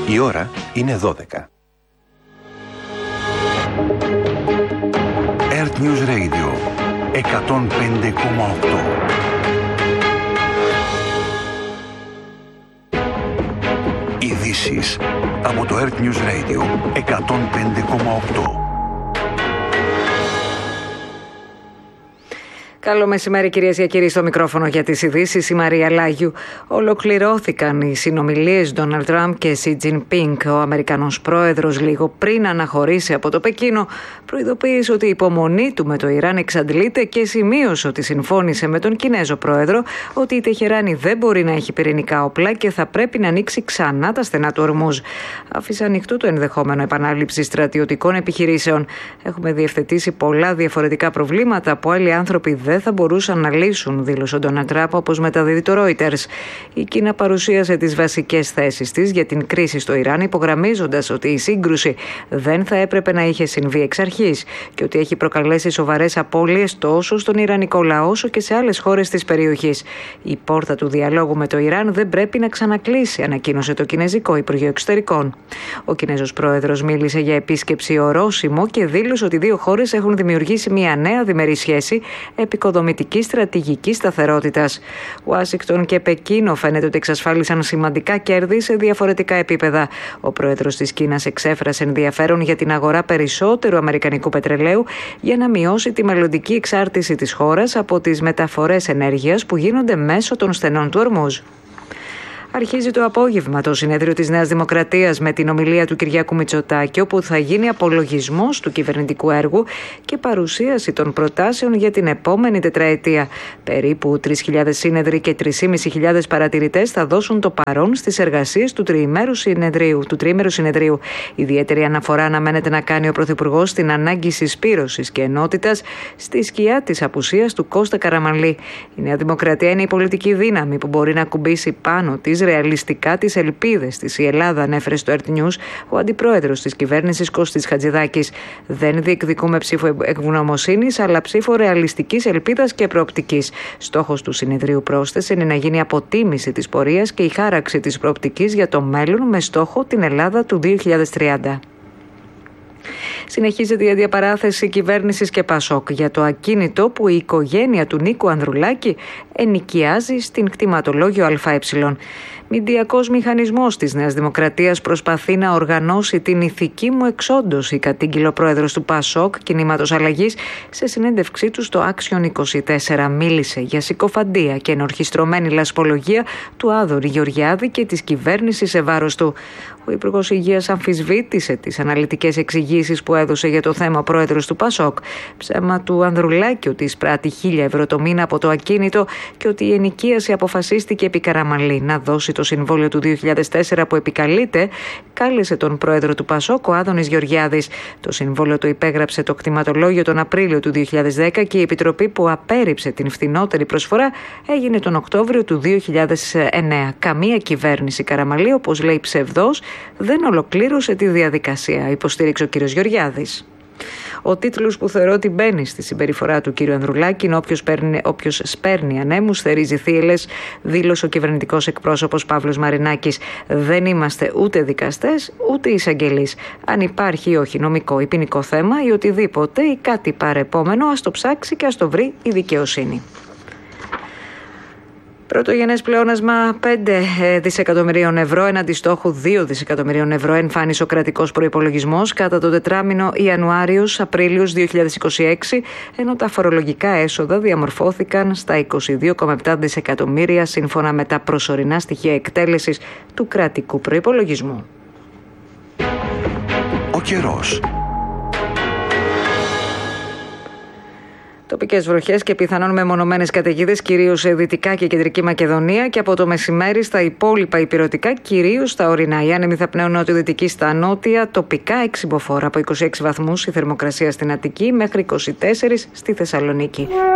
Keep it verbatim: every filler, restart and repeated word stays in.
Η ώρα είναι δώδεκα. Earth News Radio εκατόν πέντε κόμμα οκτώ. Ειδήσεις από το Earth News Radio εκατόν πέντε κόμμα οκτώ. Καλό μεσημέρι, κυρίες και κύριοι, στο μικρόφωνο για τις ειδήσεις η Μαρία Λάγιου. Ολοκληρώθηκαν οι συνομιλίες Ντόναλντ Τραμπ και Σι Τζινπίνγκ. Ο Αμερικανός πρόεδρος, λίγο πριν αναχωρήσει από το Πεκίνο, προειδοποίησε ότι η υπομονή του με το Ιράν εξαντλείται και σημείωσε ότι συμφώνησε με τον Κινέζο πρόεδρο ότι η Τεχεράνη δεν μπορεί να έχει πυρηνικά όπλα και θα πρέπει να ανοίξει ξανά τα στενά του Ορμούζ. Άφησε ανοιχτό το ενδεχόμενο επανάληψη στρατιωτικών επιχειρήσεων. Έχουμε διευθετήσει πολλά διαφορετικά προβλήματα που άλλοι άνθρωποι δεν δεν θα μπορούσαν να λύσουν, δήλωσε ο Ντόναλντ Τραμπ, όπως μεταδίδει το Reuters. Η Κίνα παρουσίασε τις βασικές θέσεις της για την κρίση στο Ιράν, υπογραμμίζοντας ότι η σύγκρουση δεν θα έπρεπε να είχε συμβεί εξ αρχής και ότι έχει προκαλέσει σοβαρές απώλειες τόσο στον Ιρανικό λαό όσο και σε άλλες χώρες της περιοχής. Η πόρτα του διαλόγου με το Ιράν δεν πρέπει να ξανακλείσει, ανακοίνωσε το Κινέζικο Υπουργείο Εξωτερικών. Ο Κινέζος πρόεδρος μίλησε για επίσκεψη ορόσημο και δήλωσε ότι οι δύο χώρες έχουν δημιουργήσει μια νέα διμερή σχέση οικοδομητικής στρατηγικής σταθερότητας. Ουάσιγκτον και Πεκίνο φαίνεται ότι εξασφάλισαν σημαντικά κέρδη σε διαφορετικά επίπεδα. Ο πρόεδρος της Κίνας εξέφρασε ενδιαφέρον για την αγορά περισσότερου αμερικανικού πετρελαίου για να μειώσει τη μελλοντική εξάρτηση της χώρας από τις μεταφορές ενέργειας που γίνονται μέσω των στενών του Ορμούζ. Αρχίζει το απόγευμα το συνέδριο της Νέας Δημοκρατίας με την ομιλία του Κυριάκου Μητσοτάκη, όπου θα γίνει απολογισμός του κυβερνητικού έργου και παρουσίαση των προτάσεων για την επόμενη τετραετία. Περίπου τρεις χιλιάδες σύνεδροι και τρεις χιλιάδες πεντακόσιοι παρατηρητές θα δώσουν το παρόν στις εργασίες του τριημέρου συνεδρίου. Του τριήμερου συνεδρίου. Ιδιαίτερη αναφορά αναμένεται να κάνει ο Πρωθυπουργός στην ανάγκη συσπήρωσης και ενότητας στη σκιά της απουσίας του Κώστα Καραμανλή. Η Νέα Δημοκρατία είναι η πολιτική δύναμη που μπορεί να ακουμπήσει πάνω της ρεαλιστικά τις ελπίδες της. Η Ελλάδα, ανέφερε στο Earth News ο αντιπρόεδρος της κυβέρνησης Κώστης Χατζηδάκης. Δεν διεκδικούμε ψήφο ευγνωμοσύνης, αλλά ψήφο ρεαλιστικής ελπίδας και προοπτικής. Στόχος του συνεδρίου, πρόσθεσε, είναι να γίνει αποτίμηση της πορείας και η χάραξη της προοπτικής για το μέλλον με στόχο την Ελλάδα του δύο χιλιάδες τριάντα. Συνεχίζεται η αντιπαράθεση κυβέρνησης και Πασόκ για το ακίνητο που η οικογένεια του Νίκου Ανδρουλάκη ενοικιάζει στην κτηματολόγιο ΑΕ. Μηντιακός μηχανισμός της Νέας Δημοκρατίας προσπαθεί να οργανώσει την ηθική μου εξόντωση, κατήγγειλε ο πρόεδρος του Πασόκ, Κινήματος Αλλαγής, σε συνέντευξή του στο Άξιον είκοσι τέσσερα. Μίλησε για συκοφαντία και ενορχιστρωμένη λασπολογία του Άδωρη Γεωργιάδη και της κυβέρνησης σε βάρος του. Ο Υπουργός Υγείας αμφισβήτησε τις αναλυτικές εξηγήσεις που έδωσε για το θέμα ο πρόεδρος του Πασόκ. Ψέμα του Ανδρουλάκη ότι εισπράττει χίλια ευρώ το μήνα από το ακίνητο και ότι η ενοικίαση αποφασίστηκε επί Καραμανλή. Να δώσει το συμβόλαιο του δύο χιλιάδες τέσσερα που επικαλείται, κάλεσε τον πρόεδρο του Πασόκ, ο Άδωνης Γεωργιάδης. Το συμβόλαιο το υπέγραψε το κτηματολόγιο τον Απρίλιο του δύο χιλιάδες δέκα και η επιτροπή που απέρριψε την φθηνότερη προσφορά έγινε τον Οκτώβριο του δύο χιλιάδες εννέα. Καμία κυβέρνηση Καραμανλή, όπως λέει ψευδός, δεν ολοκλήρωσε τη διαδικασία, υποστήριξε ο κ. Γεωργιάδης. Ο τίτλος που θεωρώ ότι μπαίνει στη συμπεριφορά του κ. Ανδρουλάκη είναι όποιος, παίρνει, όποιος σπέρνει ανέμους θερίζει θύελες, δήλωσε ο κυβερνητικός εκπρόσωπος Παύλος Μαρινάκης. Δεν είμαστε ούτε δικαστές ούτε εισαγγελείς. Αν υπάρχει ή όχι νομικό ή ποινικό θέμα ή οτιδήποτε ή κάτι παρεπόμενο, ας το ψάξει και ας το βρει η δικαιοσύνη. Πρωτογενές πλεόνασμα πέντε δισεκατομμυρίων ευρώ έναντι στόχου δύο δισεκατομμυρίων ευρώ εμφάνισε ο κρατικός προϋπολογισμός κατά το τετράμηνο Ιανουάριος-Απρίλιος δύο χιλιάδες είκοσι έξι, ενώ τα φορολογικά έσοδα διαμορφώθηκαν στα είκοσι δύο κόμμα επτά δισεκατομμύρια σύμφωνα με τα προσωρινά στοιχεία εκτέλεσης του κρατικού προϋπολογισμού. Ο καιρός. Τοπικές βροχές και πιθανόν μεμονωμένες καταιγίδες κυρίως σε Δυτικά και Κεντρική Μακεδονία και από το μεσημέρι στα υπόλοιπα ηπειρωτικά, κυρίως στα ορεινά. Οι άνεμοι θα πνέουν νοτιοδυτική στα νότια, τοπικά έξι μποφόρ από είκοσι έξι βαθμούς η θερμοκρασία στην Αττική μέχρι είκοσι τέσσερα στη Θεσσαλονίκη.